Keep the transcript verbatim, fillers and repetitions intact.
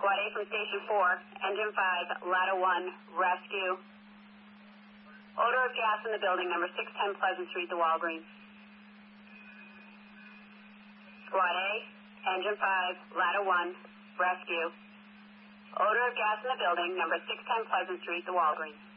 Squad A from Station four, Engine five, Ladder one, rescue. Odor of gas in the building, number six ten Pleasant Street, the Walgreens. Squad A, Engine five, Ladder one, rescue. Odor of gas in the building, number six ten Pleasant Street, the Walgreens.